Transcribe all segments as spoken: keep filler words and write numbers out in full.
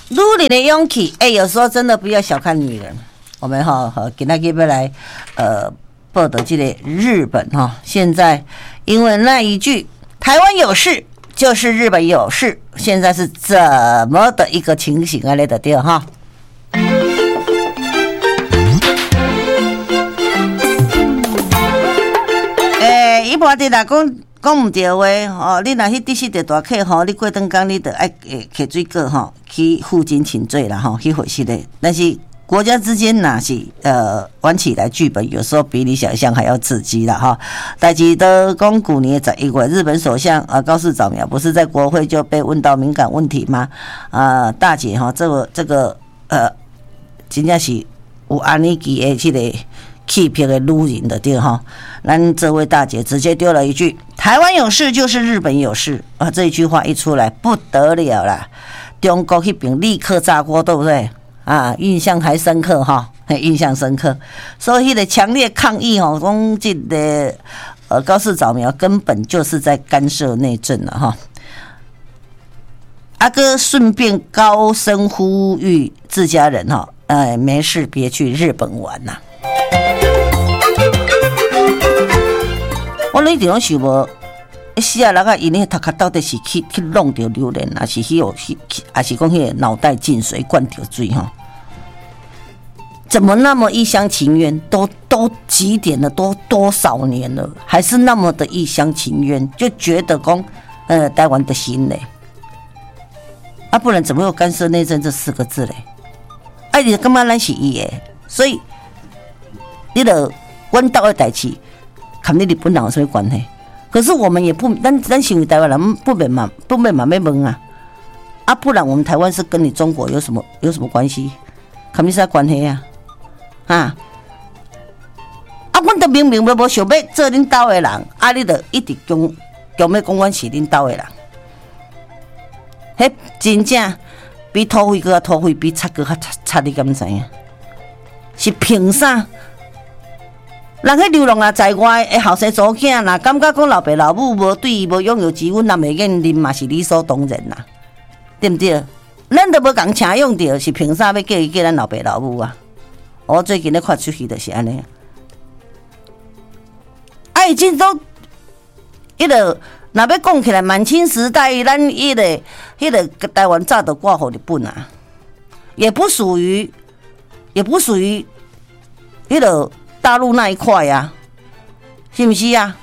女人的勇气，哎、欸，有时候真的不要小看女人。我们哈和今天要来呃报道这个日本哈，现在因为那一句“台湾有事就是日本有事”，现在是怎么的一个情形啊？来的对哈。诶、欸，一般的啦讲。讲唔对话哦，你若去第四个大客吼，你过顿工你得爱诶摕水果吼去负荆请罪啦吼，去回事的。但是国家之间哪是呃玩起来剧本，有时候比你想象还要刺激啦哈。大记得讲古年十一月，日本首相啊高市早苗不是在国会就被问到敏感问题吗？啊、呃，大姐哈，这个这个呃，真正是有安尼记的这个。气魄的女人的对哈，咱这位大姐直接丢了一句“台湾有事就是日本有事”啊！这一句话一出来不得了啦，中国那边立刻炸锅，对不对？啊，印象还深刻哈，印象深刻。所以的强烈抗议哈，讲这个呃高市早苗根本就是在干涉内政了哈。阿哥顺便高声呼吁自家人哈，哎，没事别去日本玩呐、啊。我那地方想无，是啊，人啊，因迄头壳到底是去去弄着榴莲，还是迄个，还是讲迄个脑袋进水灌着水哈？怎么那么一厢情愿？都都几点了？都多少年了？还是那么的一厢情愿？就觉得讲，呃，台湾的心嘞，啊，不然怎么有干涉内政这四个字嘞？哎、啊，你干嘛咱是伊的？所以，你的阮岛的代志。跟你日本人有什么关系？可是我们也不，咱咱身为台湾人，不免嘛，不免嘛要问啊！啊，不然我们台湾是跟你中国有什么有什么关系？跟你啥关系啊？啊！啊，阮都明明要无想要做恁岛的人，啊，你就一直强强要讲阮是恁岛的人，迄真正比土匪个土匪比贼个较贼，你敢知影？是凭啥？人迄流浪啊，在外的后生祖囝，若感觉讲老爸老母无对伊无拥有之恩，那袂瘾啉嘛是理所当然啦，对不对？咱都无共请用着，是凭啥要叫伊叫咱老爸老母啊？我最近咧看出去就是安尼，啊，已经都迄个，若要讲起来，满清时代，咱迄个迄个台湾早就挂互日本啊，也不属于，也不属于迄个。大陆那一块呀、啊，是不是啊？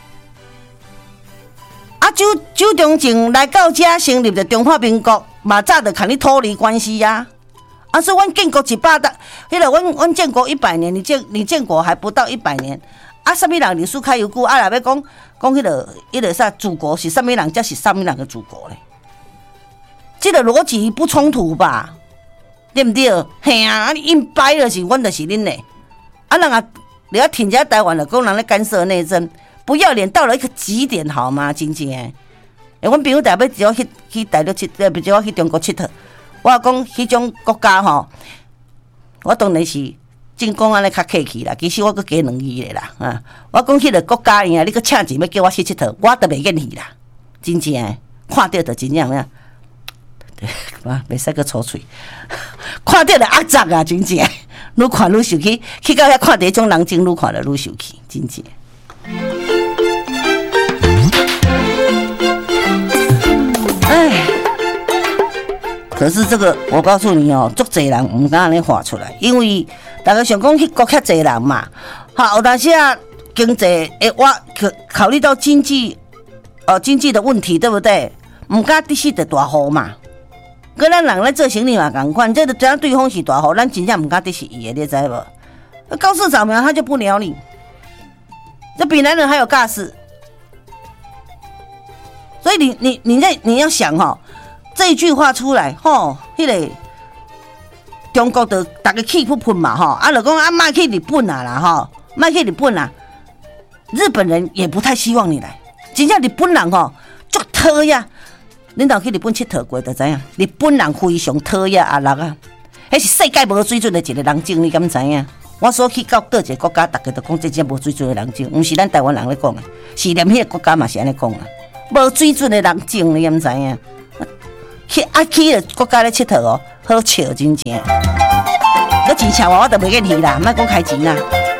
啊，周周中正来到这成立的中华民国，嘛早就看你脱离关系呀、啊。啊，所以阮建国一百大，迄个阮阮建国一百年，你建你建国还不到一百年，啊，什么人历史较悠久？啊，若要讲讲迄个迄个啥祖国是什么人，才是什么人的祖国咧？这个逻辑不冲突吧？对不对？嘿啊，你硬掰了是，阮就是恁嘞。啊，人啊。你要挺家台湾的工人来干涉内政，不要脸到了一个极点，好吗？真正诶，阮朋友台要只要去去大陆佚，呃，只要去中国佚佗，我讲迄种国家吼，我当然是真讲安尼较客气啦。其實我佫加兩字咧啦，啊，我講迄個國家呀，你佫請錢要叫我去佚佗，我都袂願意啦。真正誒，看到就真正咩？啊，袂使佫粗嘴，看到就壓雜啊，真正。愈看愈受气，去到遐看到迄种人情，愈看就愈受气，真正。哎，可是这个，我告诉你哦，足侪人唔敢安尼画出来，因为大家想讲迄国遐侪人嘛，好，但是啊，经济诶，我考考虑到经济，呃，经济的问题，对不对？唔敢第四个大户嘛。跟咱人咧做生意嘛同款，这只要对方是大户，咱真正唔敢得是伊的，你知无？高市早苗他就不鸟你，这比男人还有尬事。所以你你你在你要想哈、哦，这一句话出来，吼，迄、那个中国的大家气不喷嘛，吼，啊，就讲啊，卖去日本啊啦，吼，卖去日本啊，日本人也不太希望你来，真正日本人吼足讨厌。恁若去日本佚佗过，就知影日本人非常讨厌阿六啊，迄是世界无水准的一个人种，你敢知影？我所去到各一个国家，大家都讲这只无水准的人种，毋是咱台湾人咧讲的，是连迄个国家嘛是安尼讲啊，无水准的人种，你敢知影？ 去啊去了国家咧佚佗哦，好笑真正。你钱请我，我就袂瘾去啦，莫讲开钱啦。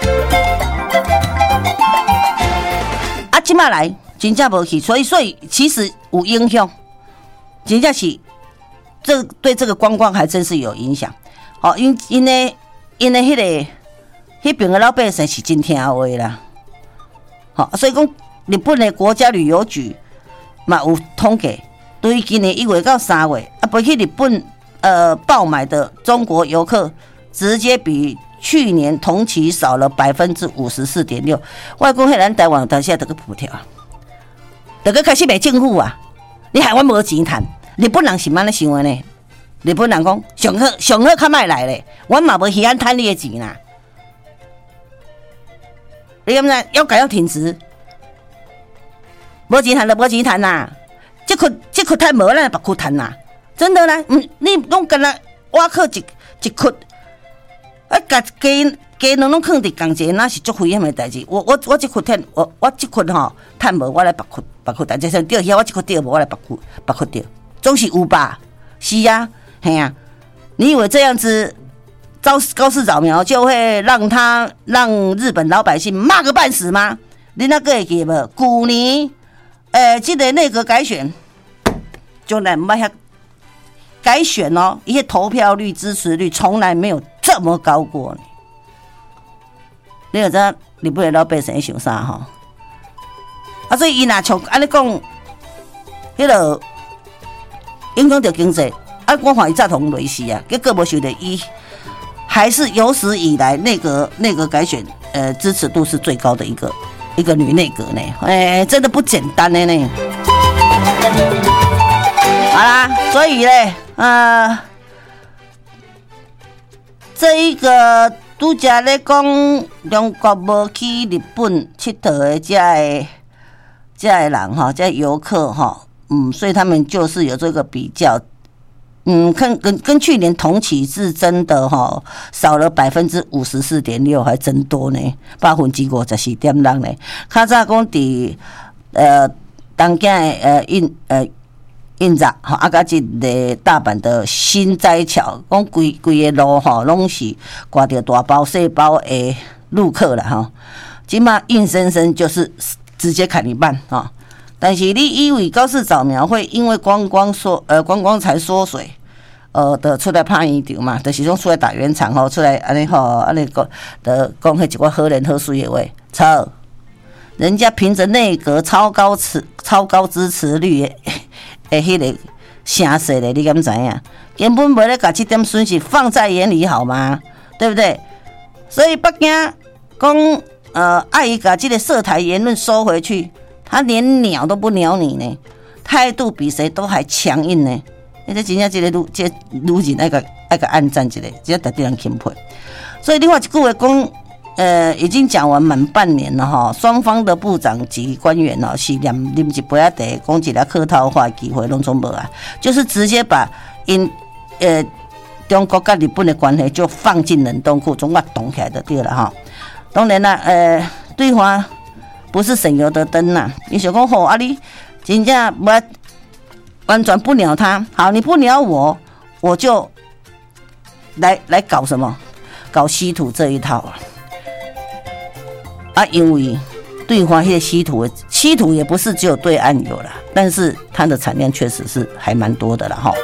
啊，即马来真正无去，所以所以其实有影响，真正是这对这个观光还真是有影响。哦，因因为因为迄、那个迄边的老百姓是真听话啦。好、哦，所以讲日本的国家旅游局嘛有统计，对于今年一月到三月啊，飞去日本呃爆买的中国游客。直接比去年同期少了百分之五十四点六。我讲，迄咱台湾到现在得个普调，得个开始卖政府啊！你海湾无钱赚，日本人是安尼想的呢？日本人讲上好上好，较莫来咧，阮嘛无稀罕赚你的钱啦。你敢知？要改要挺直，无钱赚就无钱赚啦。这窟这窟太无，咱别窟赚啦。真的啦，嗯，你拢跟他挖克一一窟。啊，甲鸡鸡卵拢放伫共一个，那是足危险的代志。我我我即窟趁我我即窟吼趁无，我来别窟别窟，但就算钓遐，我即窟钓无，我来别窟别窟钓，总是有吧？是啊，嘿啊！你以为这样子高高市早苗就会让他让日本老百姓骂个半死吗？你那个会记无？去年诶，这个内阁改选，就来唔遐。改选哦，一些投票率、支持率从来没有这么高过呢。你有知道日本的老百姓想啥哈？啊，所以伊若像安尼讲，迄个影响到经济，啊，我看伊早同雷死啊，结果无想到伊还是有史以来内阁内阁改选呃支持度是最高的一个一个女内阁呢，哎、欸，真的不简单的呢。好啦，所以咧，呃，这一个拄则咧讲中国无去日本佚佗的这个这个人哈，这游客哈，嗯，所以他们就是有这个比较，嗯，跟跟跟去年同期是真的哈，少了百分之五十四点六，还真多呢，百分之五十四点六呢。较早讲伫呃东京的呃印呃。印扎吼，啊，甲一个大阪的新斋桥，讲规规个路吼，拢是挂着大包小包的路客啦吼。即马硬生生就是直接砍一半吼。但是你以为高市早苗会因为观光缩呃观光财缩水，呃的出来拍圆场嘛？就是讲出来打圆场吼，出来安尼吼，安尼讲的讲迄一寡好人好水的话，错。人家凭着内阁超高持超高支持率的。诶，迄个声势咧，你敢知影？根本无咧把这点损失放在眼里，好吗？对不对？所以北京讲，呃，爱伊把这个涉台言论收回去，他连鸟都不鸟你呢，态度比谁都还强硬呢。你这真正这个路，这路人爱个爱个按赞一下，只特地人钦佩。所以你话一句话讲。呃，已经讲完满半年了哈，双方的部长级官员哦，是念啉一杯仔茶，讲一个客套话机会拢总无啊，就是直接把因呃中国跟日本的关系就放进冷冻库，总把冻起来就对了哈。当然啦，呃，对方不是省油的灯呐，你想讲吼啊你真正不完全不鸟他，好你不鸟我，我就来来搞什么？搞稀土这一套啊。啊，因为对方迄个稀土，稀土也不是只有对岸有啦，但是它的产量确实是还蛮多的啦哈。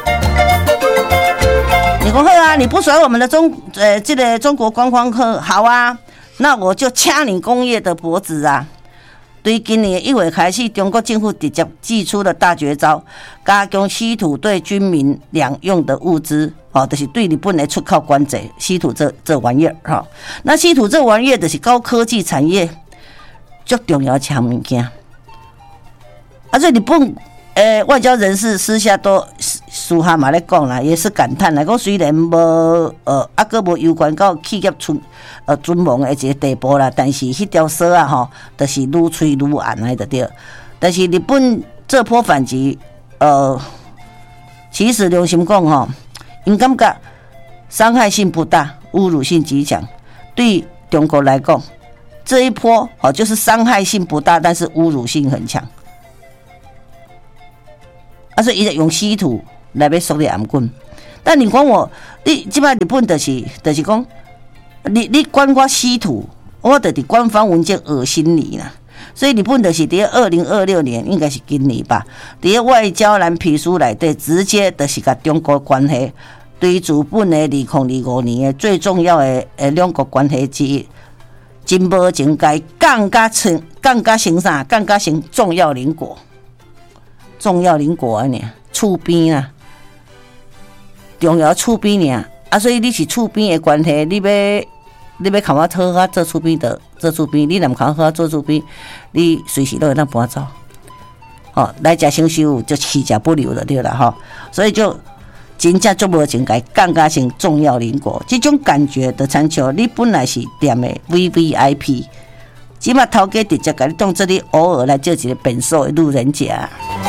你讲好啊，你不甩我们的中呃这个中国观光客，好啊，那我就掐你工业的脖子啊！对今年一月开始，中国政府直接祭出了大绝招，加强稀土对军民两用的物资，哦，就是对日本的出口管制。稀土这这玩意儿，哈、哦，那稀土这玩意儿就是高科技产业最重要的强物件。啊，所以日本呃外交人士私下都私下嘛咧讲啦，也是感叹啦，讲虽然无呃啊个无有关到企业存呃存亡的一个地步啦，但是迄条蛇啊吼，就是愈吹愈暗安就对。但是日本这波反击，呃，其实良心讲吼，因感觉伤害性不大，侮辱性极强。对中国来讲，这一波哦就是伤害性不大，但是侮辱性很强。啊，所以伊用稀土来要锁你颔棍。但你讲我，你即摆日本就是就是讲，你你管我稀土，我得伫官方文件恶心你啦。所以日本就是伫二零二六年，应该是今年吧，伫外交蓝皮书内底直接就是甲中国关系对自本的二零二五年的最重要的诶两国关系之一，真无情该降甲成降甲成啥？降甲成重要邻国，重要邻国啊呢，厝边啊。重要厝边尔，啊，所以你是厝边的关系，你要你要看我讨我做厝边的做厝边，你若唔看我做厝边，你随时都会当搬走。哦，来食享受就弃甲不留了，对啦哈。所以就真正足无情该降甲成重要邻国，这种感觉的参照，你本来是店的 V V I P， 即马头家直接甲你当做你偶尔来做一个本寿的路人甲。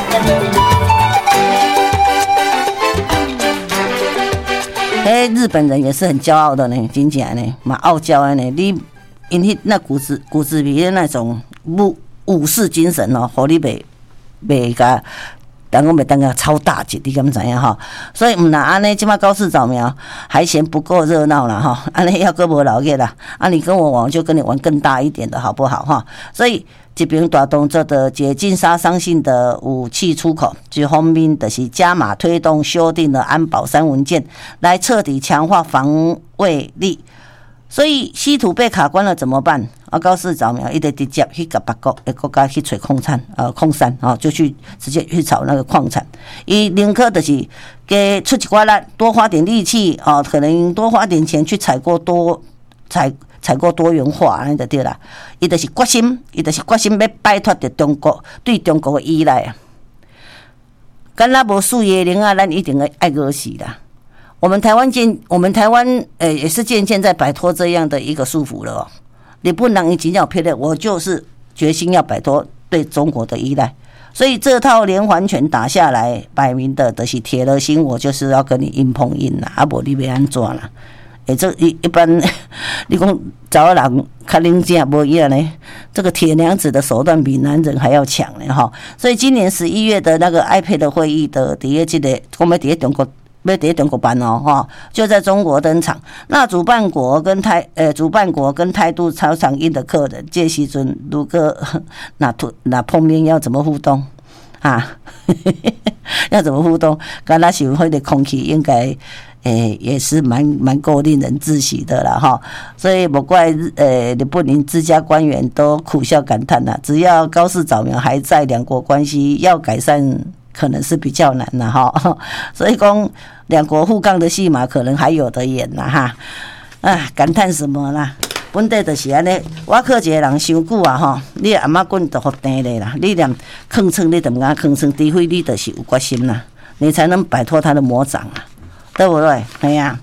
哎，日本人也是很骄傲的呢，真正呢，蛮傲娇的呢。你因迄那骨子骨子里的那种武武士精神哦，互你袂袂甲，当讲袂当个超大级，你敢知影吼？所以毋若安尼，即马高市早苗还嫌不够热闹啦哈，安尼要跟无老个啦，啊你跟我玩就跟你玩更大一点的好不好哈？所以。这边大动作的解禁杀伤性的武器出口，这方面就是加码推动修订的安保三文件，来彻底强化防卫力。所以稀土被卡关了怎么办？啊，高市早苗，伊得直接去甲别国的国家去找矿产，呃，矿山啊，就去直接去炒那个矿产。伊宁可就是给出一寡力，多花点力气啊，可能多花点钱去采购多采。采购多元化，安尼就对啦。伊就是决心，伊就是决心要摆脱着中国对中国的依赖啊。敢若无树叶林啊，咱一定会爱饿死啦。我们台湾渐，我们台湾呃也是渐渐在摆脱这样的一个束缚了哦。你不能仅要偏的，我就是决心要摆脱对中国的依赖。所以这套连环拳打下来，摆明的就是铁了心，我就是要跟你硬碰硬啦，啊无你要安怎啦？诶、欸，这一一般，你讲找人较冷静无一样呢。这个铁娘子的手段比男人还要强呢哈。所以今年十一月的那个 iPad 会议的第一季的，我们第一中国要第一中国办哦哈，就在中国登场。那主办国跟态呃主办国跟态度超强硬的客人，这时阵如果那那碰面要怎么互动啊？要怎么互动？刚才想会的空气应该。诶、欸，也是蛮蛮够令人窒息的啦哈，所以不怪呃日本人自家官员都苦笑感叹啦。只要高市早苗还在，两国关系要改善可能是比较难啦哈。所以讲两国互杠的戏码可能还有得演啦哈。啊，感叹什么啦？本地就是安尼，我靠一个人伤久啊吼，你阿妈棍都好定咧啦，你连吭称你都唔敢吭称，除非你就是有决心啦，你才能摆脱他的魔掌啊。对不对？哎呀，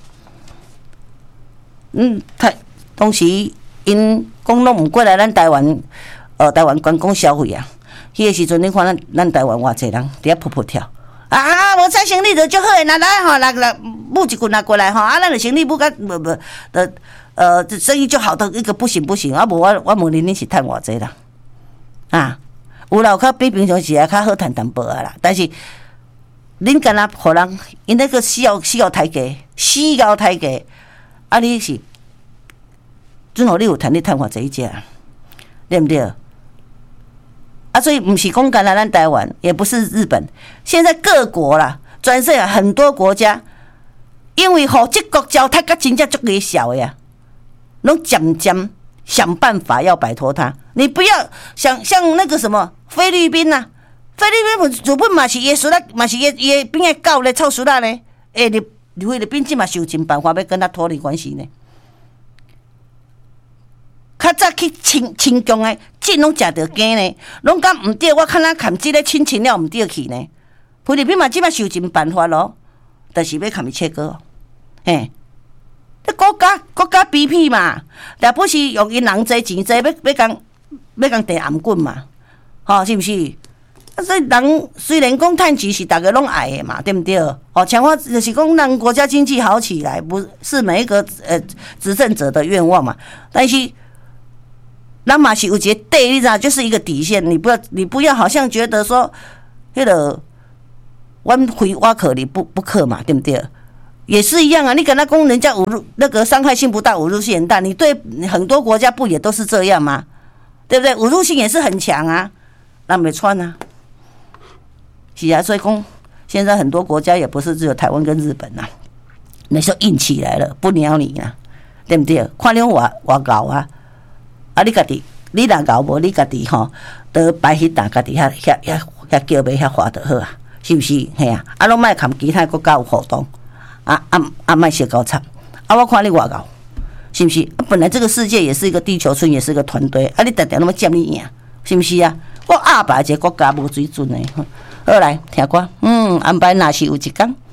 嗯，台当时因讲拢唔过来咱台湾，呃，台湾观光消费啊。迄个时阵，你看咱咱台湾偌济人伫遐噗噗跳啊！无采生理就足好诶，来来吼，来来母一棍来过来吼，啊，咱的生理母甲无无的呃，生意就好的一个不行不行啊！无我我问你，你是趁偌济啦？啊，有啦，有较比平常时啊较好趁淡薄啊啦，但是。恁干那互人，因那个需要需要抬价，需要抬价，啊！你是，准互你有趁你趁偌济只，对不对？啊，所以不是讲干那咱台湾，也不是日本，现在各国啦，全世界很多国家，因为互这国交太甲真正足个小呀，拢渐渐想办法要摆脱它。你不要想像那个什么菲律宾呐、啊。菲律宾日本嘛是伊苏拉，嘛是伊伊边个狗咧臭苏拉咧，诶，你菲律宾即嘛想尽办法要跟他脱离关系呢。较早去亲亲疆诶，真拢食着惊呢，拢讲毋对，我看咱看即个亲情了毋对去呢。菲律宾嘛即嘛想尽办法咯，就是要看伊切割，嘿，这国家国家比拼嘛，若不是用因人济钱济，要要讲要讲地颔棍嘛，吼、哦，是毋是？所以人虽然讲趁钱是大家拢爱的嘛，对不对？哦，强化就是讲让国家经济好起来，不是每一个呃执政者的愿望嘛。但是，咱嘛是有一个底，你知道，就是一个底线。你不要，你不要好像觉得说，那个我非我可你不不可嘛，对不对？也是一样啊，你跟他讲人家侮辱那个伤害性不大，侮辱性很大，你对很多国家不也都是这样吗？对不对？侮辱性也是很强啊，那没穿啊。是啊，所以讲现在很多国家也不是只有台湾跟日本啊，那时候硬起来了，不鸟你啊，对不对？看你我我搞啊，啊你家己你若搞无，你家己吼，得摆迄档家己遐遐遐遐叫卖遐花就好啊，是不是？嘿啊，啊拢莫看其他国家有互动。啊啊啊！卖写高惨啊！我看你外搞，是不是？啊、本来这个世界也是一个地球村，也是一个团队。啊，你常常那么占你赢，是不是啊？我阿爸一个国家无水准的。好来听歌，嗯，安排若是有一天。